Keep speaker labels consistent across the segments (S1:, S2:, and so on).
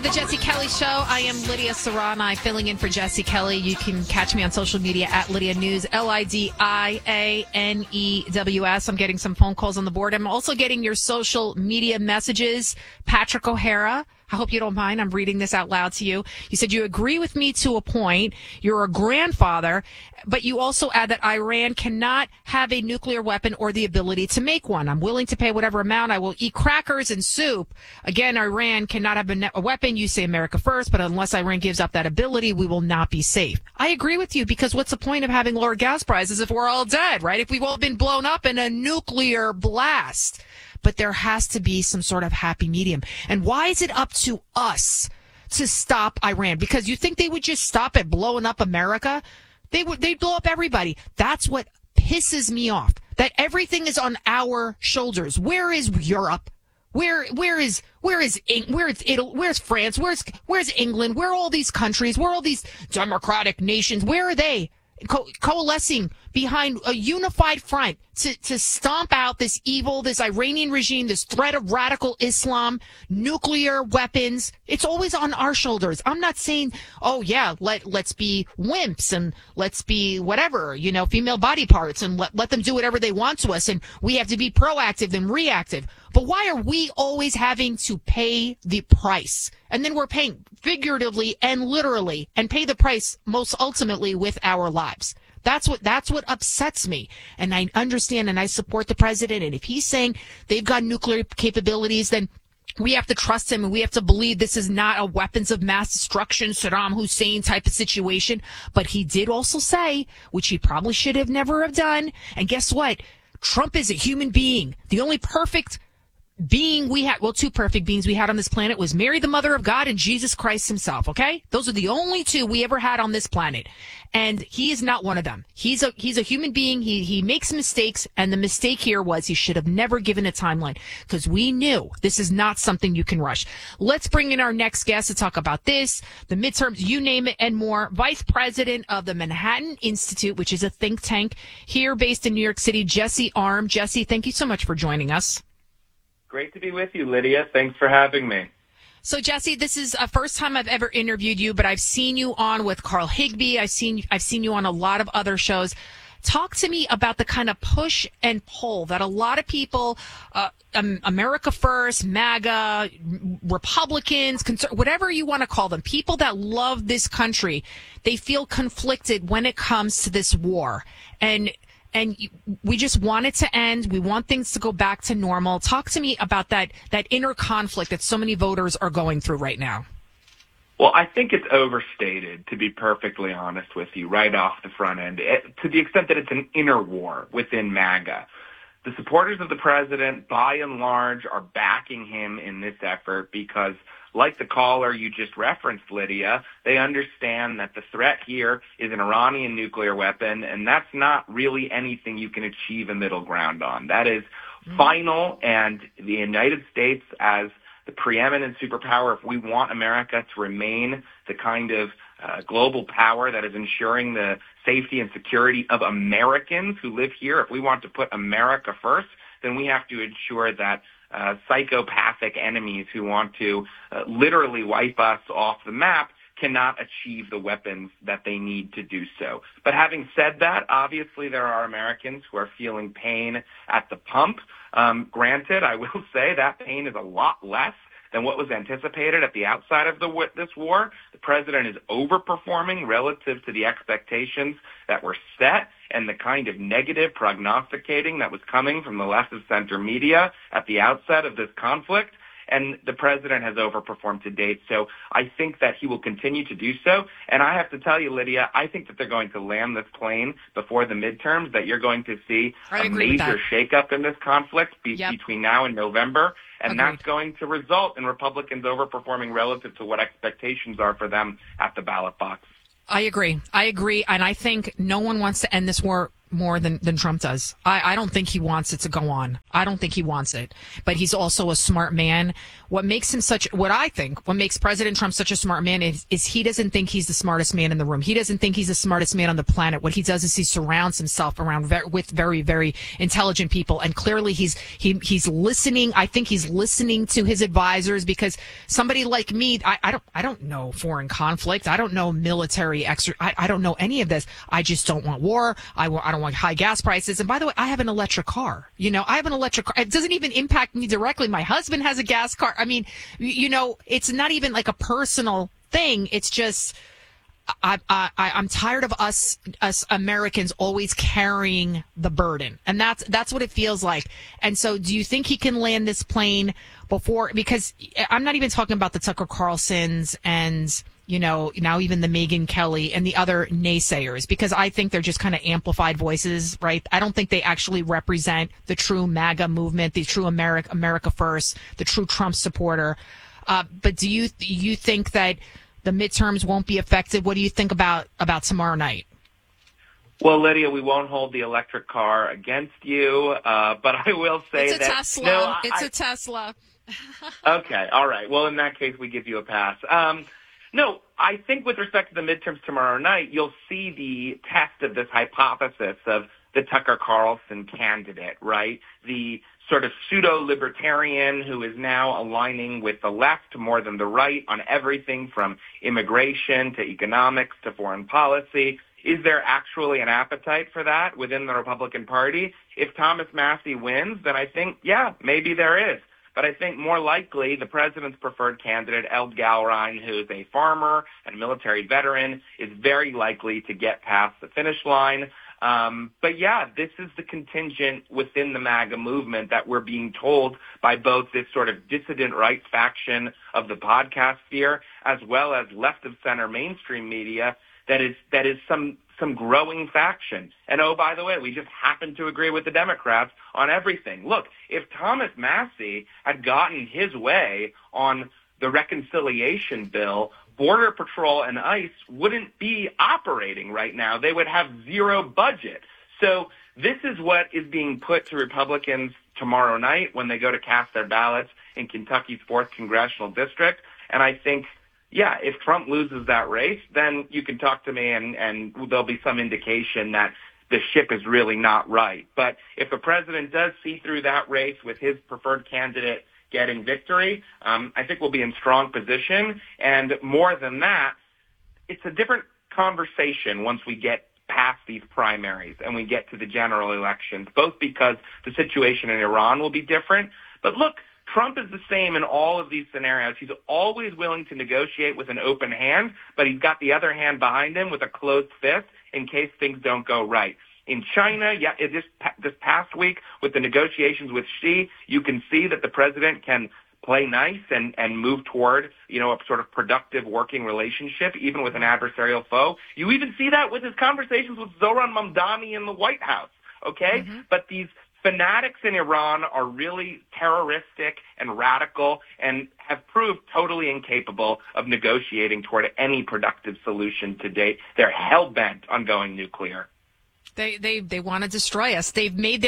S1: the Jesse Kelly Show. I am Lydia Serrani, filling in for Jesse Kelly. You can catch me on social media at Lydia News, LIDIANEWS. I'm getting some phone calls on the board. I'm also getting your social media messages. Patrick O'Hara, I hope you don't mind. I'm reading this out loud to you. You said you agree with me to a point. You're a grandfather, but you also add that Iran cannot have a nuclear weapon or the ability to make one. I'm willing to pay whatever amount. I will eat crackers and soup. Again, Iran cannot have a weapon. You say America first, but unless Iran gives up that ability, we will not be safe. I agree with you, because what's the point of having lower gas prices if we're all dead, right? If we've all been blown up in a nuclear blast. But there has to be some sort of happy medium. And why is it up to us to stop Iran? Because you think they would just stop at blowing up America? They'd blow up everybody. That's what pisses me off, that everything is on our shoulders. Where is Europe? Where is Italy? Where's France? Where's England? Where are all these countries? Where are all these democratic nations? Where are they? Coalescing behind a unified front to stomp out this evil, this Iranian regime, this threat of radical Islam, nuclear weapons. It's always on our shoulders. I'm not saying, oh yeah, let's be wimps and let's be whatever, female body parts, and let them do whatever they want to us, and we have to be proactive and reactive. But why are we always having to pay the price? And then we're paying figuratively and literally, and pay the price most ultimately with our lives. That's what upsets me. And I understand and I support the president. And if he's saying they've got nuclear capabilities, then we have to trust him, and we have to believe this is not a weapons of mass destruction, Saddam Hussein type of situation. But he did also say, which he probably should have never have done. And guess what? Trump is a human being. The only perfect being we had, well, two perfect beings we had on this planet was Mary, the mother of God, and Jesus Christ himself. Okay. Those are the only two we ever had on this planet. And he is not one of them. He's a human being. He makes mistakes. And the mistake here was he should have never given a timeline, because we knew this is not something you can rush. Let's bring in our next guest to talk about this, the midterms, you name it, and more. Vice President of the Manhattan Institute, which is a think tank here based in New York City, Jesse Arm. Jesse, thank you so much for joining us.
S2: Great to be with you, Lydia. Thanks for having me.
S1: So, Jesse, this is a first time I've ever interviewed you, but I've seen you on with Carl Higbie. I've seen you on a lot of other shows. Talk to me about the kind of push and pull that a lot of people, America First, MAGA, Republicans, whatever you want to call them, people that love this country, they feel conflicted when it comes to this war. And we just want it to end. We want things to go back to normal. Talk to me about that inner conflict that so many voters are going through right now.
S2: Well, I think it's overstated, to be perfectly honest with you, right off the front end, to the extent that it's an inner war within MAGA. The supporters of the president, by and large, are backing him in this effort because, like the caller you just referenced, Lydia, they understand that the threat here is an Iranian nuclear weapon, and that's not really anything you can achieve a middle ground on. That is final, and the United States, as the preeminent superpower, if we want America to remain the kind of global power that is ensuring the safety and security of Americans who live here, if we want to put America first, then we have to ensure that psychopathic enemies who want to literally wipe us off the map cannot achieve the weapons that they need to do so. But having said that, obviously there are Americans who are feeling pain at the pump. Granted, I will say that pain is a lot less than what was anticipated at the outside of this war. The president is overperforming relative to the expectations that were set and the kind of negative prognosticating that was coming from the left of center media at the outset of this conflict. And the president has overperformed to date. So I think that he will continue to do so. And I have to tell you, Lydia, I think that they're going to land this plane before the midterms, that you're going to see a major shakeup in this conflict between now and November. And that's going to result in Republicans overperforming relative to what expectations are for them at the ballot box.
S1: I agree. And I think no one wants to end this war more than Trump does. I don't think he wants it to go on. I don't think he wants it. But he's also a smart man. What makes President Trump such a smart man is he doesn't think he's the smartest man in the room. He doesn't think he's the smartest man on the planet. What he does is he surrounds himself with very, very intelligent people. And clearly he's listening. I think he's listening to his advisors, because somebody like me, I don't know foreign conflict. I don't know military I don't know any of this. I just don't want war. I don't want high gas prices. And by the way, I have an electric car. I have an electric car. It doesn't even impact me directly. My husband has a gas car. I mean, it's not even like a personal thing. It's just, I'm tired of us Americans always carrying the burden. And that's what it feels like. And so do you think he can land this plane before? Because I'm not even talking about the Tucker Carlsons and, now even the Megyn Kelly and the other naysayers, because I think they're just kind of amplified voices, right? I don't think they actually represent the true MAGA movement, the true America First, the true Trump supporter. But do you think that the midterms won't be affected? What do you think about tomorrow night?
S2: Well, Lydia, we won't hold the electric car against you, but I will say
S1: it's a Tesla. It's a Tesla.
S2: Okay, all right. Well, in that case, we give you a pass. No, I think with respect to the midterms tomorrow night, you'll see the test of this hypothesis of the Tucker Carlson candidate, right? The sort of pseudo-libertarian who is now aligning with the left more than the right on everything from immigration to economics to foreign policy. Is there actually an appetite for that within the Republican Party? If Thomas Massie wins, then I think, yeah, maybe there is. But I think more likely the president's preferred candidate, Eld Galrein, who is a farmer and military veteran, is very likely to get past the finish line. But yeah, this is the contingent within the MAGA movement that we're being told by both this sort of dissident right faction of the podcast sphere as well as left of center mainstream media that is some growing faction. And oh, by the way, we just happen to agree with the Democrats on everything. Look, if Thomas Massie had gotten his way on the reconciliation bill, Border Patrol and ICE wouldn't be operating right now. They would have zero budget. So this is what is being put to Republicans tomorrow night when they go to cast their ballots in Kentucky's 4th congressional district. And I think, yeah, if Trump loses that race, then you can talk to me and there'll be some indication that the ship is really not right. But if the president does see through that race with his preferred candidate getting victory, I think we'll be in strong position. And more than that, it's a different conversation once we get past these primaries and we get to the general elections, both because the situation in Iran will be different. But look, Trump is the same in all of these scenarios. He's always willing to negotiate with an open hand, but he's got the other hand behind him with a closed fist in case things don't go right. In China, this past week with the negotiations with Xi, you can see that the president can play nice and move toward, a sort of productive working relationship, even with an adversarial foe. You even see that with his conversations with Zohran Mamdani in the White House, okay? Mm-hmm. But these fanatics in Iran are really terroristic and radical and have proved totally incapable of negotiating toward any productive solution to date. They're hell-bent on going nuclear.
S1: They want to destroy us. They've made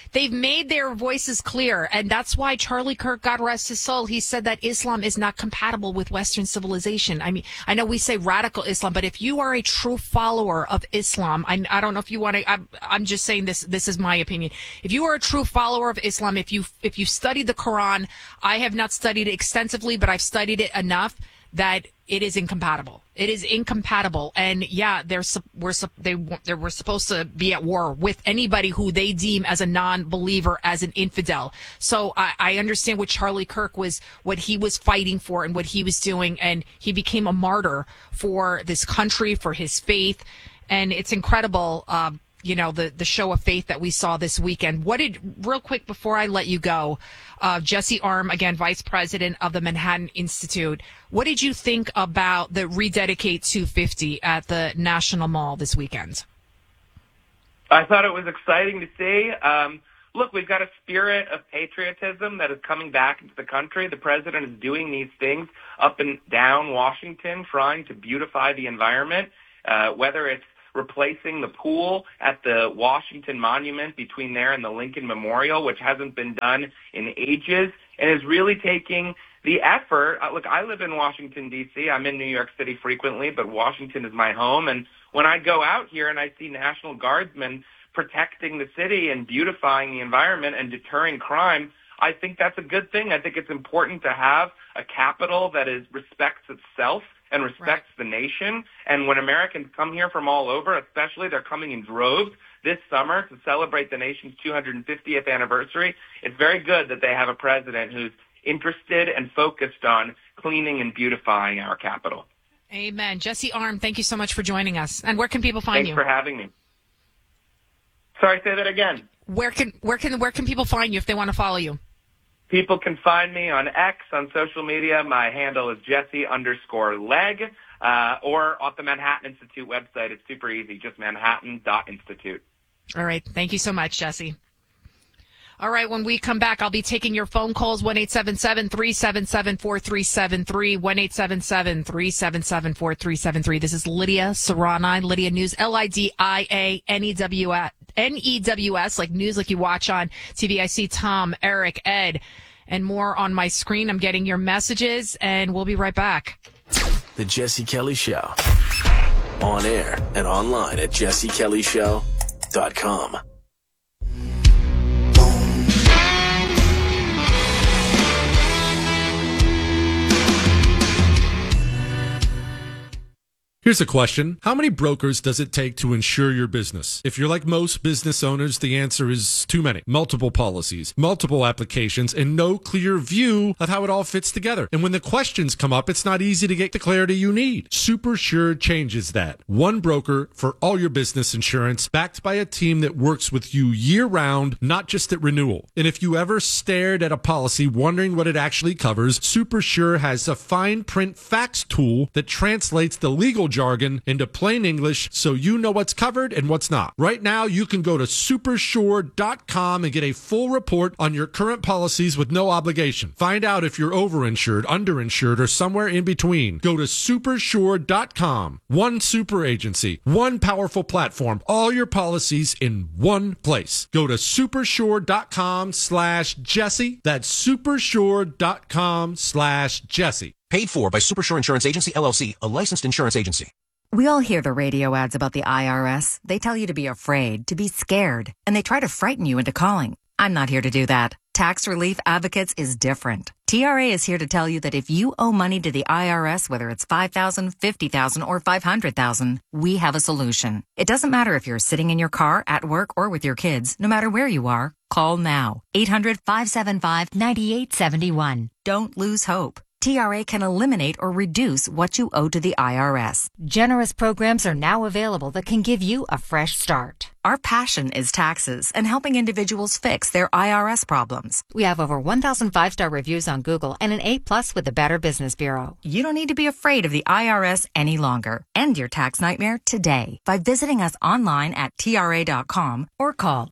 S1: their voices clear, and that's why Charlie Kirk, God rest his soul, he said that Islam is not compatible with Western civilization. I mean, I know we say radical Islam, but if you are a true follower of Islam, I don't know if you want to. I'm just saying this. This is my opinion. If you are a true follower of Islam, if you studied the Quran, I have not studied it extensively, but I've studied it enough that it is incompatible. It is incompatible. And yeah, we're supposed to be at war with anybody who they deem as a non-believer, as an infidel. So I understand what Charlie Kirk what he was fighting for and what he was doing. And he became a martyr for this country, for his faith. And it's incredible, the show of faith that we saw this weekend. Real quick before I let you go, Jesse Arm, again, vice president of the Manhattan Institute. What did you think about the Rededicate 250 at the National Mall this weekend?
S2: I thought it was exciting to see. Look, we've got a spirit of patriotism that is coming back into the country. The president is doing these things up and down Washington, trying to beautify the environment, whether it's replacing the pool at the Washington Monument between there and the Lincoln Memorial, which hasn't been done in ages, and is really taking the effort. Look, I live in Washington, D.C. I'm in New York City frequently, but Washington is my home. And when I go out here and I see National Guardsmen protecting the city and beautifying the environment and deterring crime, I think that's a good thing. I think it's important to have a capital that respects itself and respects the nation. And when Americans come here from all over, especially they're coming in droves this summer to celebrate the nation's 250th anniversary, it's very good that they have a president who's interested and focused on cleaning and beautifying our capital.
S1: Amen. Jesse Arm, thank you so much for joining us. And where can people find you?
S2: Thanks for having me. Sorry, say that again.
S1: Where can people find you if they want to follow you?
S2: People can find me on X, on social media. My handle is Jesse_Leg, or off the Manhattan Institute website. It's super easy, just manhattan.institute.
S1: All right. Thank you so much, Jesse. All right. When we come back, I'll be taking your phone calls, 1-877-377-4373, 1-877-377-4373. This is Lydia Serrani, Lydia News, LIDIANEWS, like news like you watch on TV. I see Tom, Eric, Ed, and more on my screen. I'm getting your messages, and we'll be right back.
S3: The Jesse Kelly Show. On air and online at jessekellyshow.com.
S4: Here's a question. How many brokers does it take to insure your business? If you're like most business owners, the answer is too many. Multiple policies, multiple applications, and no clear view of how it all fits together. And when the questions come up, it's not easy to get the clarity you need. SuperSure changes that. One broker for all your business insurance, backed by a team that works with you year-round, not just at renewal. And if you ever stared at a policy wondering what it actually covers, SuperSure has a fine print facts tool that translates the legal jargon into plain English so you know what's covered and what's not. Right now, you can go to supersure.com and get a full report on your current policies with no obligation. Find out if you're overinsured, underinsured, or somewhere in between. Go to supersure.com. One super agency, one powerful platform, all your policies in one place. Go to supersure.com/Jesse. That's supersure.com/Jesse.
S5: Paid for by Supersure Insurance Agency, LLC, a licensed insurance agency.
S6: We all hear the radio ads about the IRS. They tell you to be afraid, to be scared, and they try to frighten you into calling. I'm not here to do that. Tax Relief Advocates is different. TRA is here to tell you that if you owe money to the IRS, whether it's $5,000, $50,000, or $500,000, we have a solution. It doesn't matter if you're sitting in your car, at work, or with your kids. No matter where you are, call now. 800-575-9871. Don't lose hope. TRA can eliminate or reduce what you owe to the IRS.
S7: Generous programs are now available that can give you a fresh start.
S6: Our passion is taxes and helping individuals fix their IRS problems.
S7: We have over 1,000 5-star reviews on Google and an A+ with the Better Business Bureau.
S6: You don't need to be afraid of the IRS any longer. End your tax nightmare today by visiting us online at TRA.com or call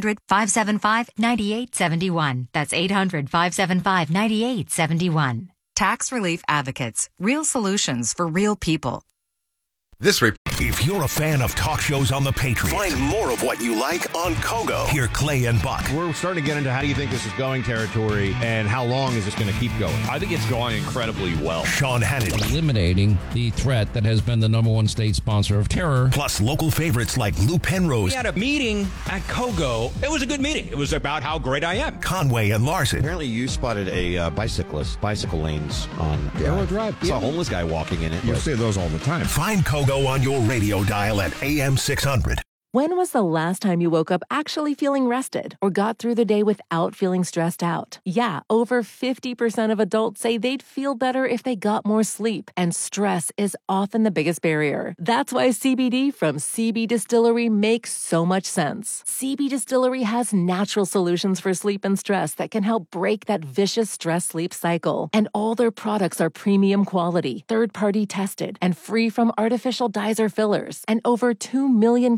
S6: 800-575-9871. That's 800-575-9871. Tax Relief Advocates. Real solutions for real people.
S8: If you're a fan of talk shows on the Patriot,
S3: Find more of what you like on Kogo.
S8: hear Clay and Buck.
S9: We're starting to get into how do you think this is going territory and how long is this going to keep going?
S10: I think it's going incredibly well.
S8: Sean Hannity.
S11: Eliminating the threat that has been the number one state sponsor of terror.
S8: Plus local favorites like Lou Penrose.
S10: We had a meeting at Kogo. It was a good meeting. It was about how great I am.
S8: Conway and Larson.
S9: Apparently you spotted a bicycle lanes on Arrow Drive. Saw a homeless guy walking in it. You see those all the time.
S8: Find Kogo on your radio dial at AM 600.
S12: When was the last time you woke up actually feeling rested or got through the day without feeling stressed out? Yeah, over 50% of adults say they'd feel better if they got more sleep, and stress is often the biggest barrier. That's why CBD from CB Distillery makes so much sense. CB Distillery has natural solutions for sleep and stress that can help break that vicious stress-sleep cycle. And all their products are premium quality, third-party tested, and free from artificial dyes or fillers. And over 2 million customers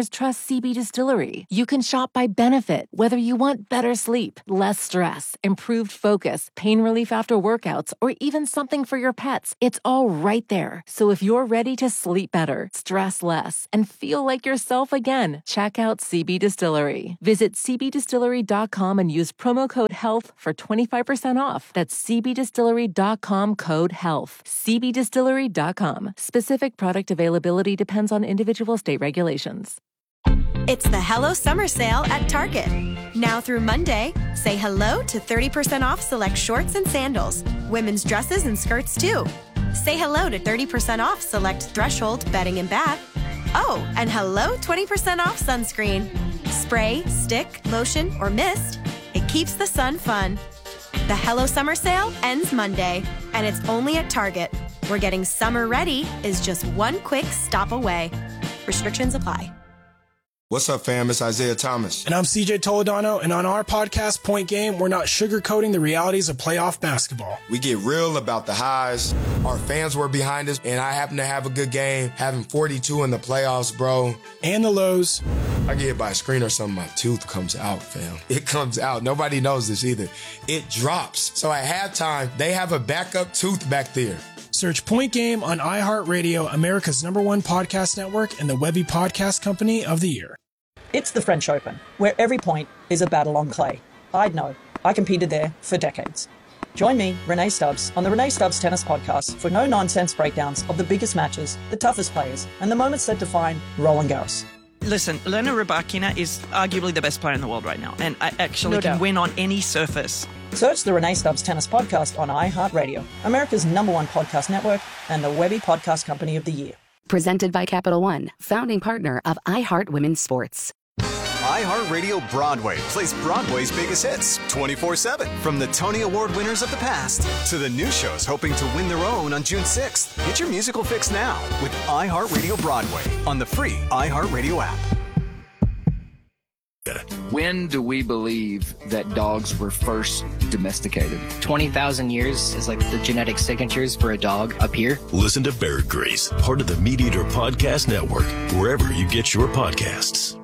S12: customers trust CB Distillery. You can shop by benefit, whether you want better sleep, less stress, improved focus, pain relief after workouts, or even something for your pets. It's all right there. So if you're ready to sleep better, stress less, and feel like yourself again, check out CB Distillery. Visit cbdistillery.com and use promo code HEALTH for 25% off. That's cbdistillery.com, code HEALTH. cbdistillery.com. Specific product availability depends on individual state regulations.
S13: It's the Hello Summer Sale at Target. Now through Monday, say hello to 30% off select shorts and sandals, women's dresses and skirts too. Say hello to 30% off select Threshold bedding and bath. Oh, and hello 20% off sunscreen. Spray, stick, lotion, or mist. It keeps the sun fun. The Hello Summer Sale ends Monday, and it's only at Target, where getting summer ready is just one quick stop away. Restrictions apply.
S14: What's up, fam? It's Isaiah Thomas.
S15: And I'm CJ Toledano, and on our podcast, Point Game, we're not sugarcoating the realities of playoff basketball.
S14: We get real about the highs. Our fans were behind us, and I happen to have a good game, having 42 in the playoffs, bro.
S15: And the lows.
S14: I get hit by a screen or something, my tooth comes out, fam. It comes out. Nobody knows this either. It drops. So at halftime, they have a backup tooth back there.
S15: Search Point Game on iHeartRadio, America's #1 podcast network, and the Webby Podcast Company of the Year.
S16: It's the French Open, where every point is a battle on clay. I'd know. I competed there for decades. Join me, Renee Stubbs, on the Renee Stubbs Tennis Podcast for no-nonsense breakdowns of the biggest matches, the toughest players, and the moments that define Roland Garros.
S17: Listen, Elena Rybakina is arguably the best player in the world right now, and I actually can win on any surface.
S16: Search the Renee Stubbs Tennis Podcast on iHeartRadio, America's #1 podcast network, and the Webby Podcast Company of the Year.
S18: Presented by Capital One, founding partner of iHeart Women's Sports.
S19: iHeartRadio Broadway plays Broadway's biggest hits 24/7. From the Tony Award winners of the past to the new shows hoping to win their own on June 6th. Get your musical fix now with iHeartRadio Broadway on the free iHeartRadio app.
S20: When do we believe that dogs were first domesticated?
S21: 20,000 years is like the genetic signatures for a dog up here.
S3: Listen to Bear Grace, part of the Meat Eater Podcast Network, wherever you get your podcasts.